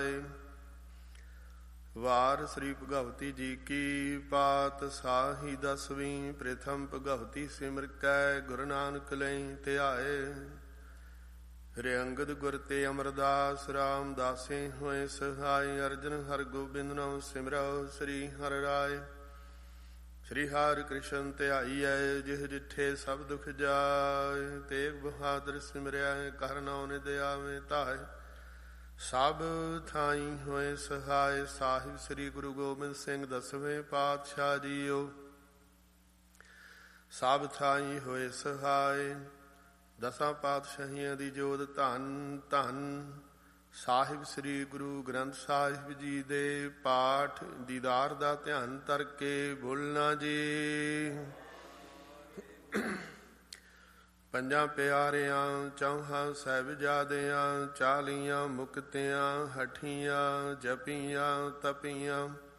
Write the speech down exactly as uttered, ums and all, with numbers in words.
ਵਾਰ ਸ੍ਰੀ ਭਗਵਤੀ ਜੀ ਕੀ ਪਾਤ ਸਾਹੀ ਦਸਵੀਂ। ਪ੍ਰਥਮ ਭਗਵਤੀ ਸਿਮਰ ਕੈ ਗੁਰੂ ਨਾਨਕ ਲਈ ਧਿਆਏ। ਹਰਿ ਅੰਗਦ ਗੁਰ ਤੇ ਅਮਰਦਾਸ ਰਾਮਦਾਸੇ ਹੋਏ ਸਹਾਈ। ਅਰਜਨ ਹਰਿ ਗੋਬਿੰਦ ਨਾਮ ਸਿਮਰੋ ਸ੍ਰੀ ਹਰਿ ਰਾਏ। ਸ੍ਰੀ ਹਰਿ ਕ੍ਰਿਸ਼ਨ ਧਿਆਈਐ ਜਿਹ ਜਿੱਠੇ ਸਭ ਦੁਖ ਜਾਏ। ਤੇਗ ਬਹਾਦਰ ਸਿਮਰਿਆ ਕਰ ਨਾਉ ਨਿਧ ਆਵੇ ਧਾਇ। ਸਭ ਥਾਈ ਹੋਏ ਸਹਾਇ। ਸਾਹਿਬ ਸ੍ਰੀ ਗੁਰੂ ਗੋਬਿੰਦ ਸਿੰਘ ਦਸਵੇਂ ਪਾਤਸ਼ਾਹ ਜੀਓ। ਸਭ ਥਾਈ ਹੋਏ ਸਹਾਇ। ਦਸਾਂ ਪਾਤਸ਼ਾਹੀਆਂ ਦੀ ਜੋਤ ਧੰਨ ਧੰਨ ਸਾਹਿਬ ਸ੍ਰੀ ਗੁਰੂ ਗ੍ਰੰਥ ਸਾਹਿਬ ਜੀ ਦੇ ਪਾਠ ਦੀਦਾਰ ਦਾ ਧਿਆਨ ਧਰ ਕੇ ਬੋਲਣਾ ਜੀ। ਪੰਜਾਂ ਪਿਆਰਿਆਂ ਚੌਹਾਂ ਸਾਹਿਬਜ਼ਾਦਿਆਂ ਚਾਲੀਆਂ ਮੁਕਤਿਆਂ ਹਠੀਆਂ ਜਪੀਆਂ ਤਪੀਆਂ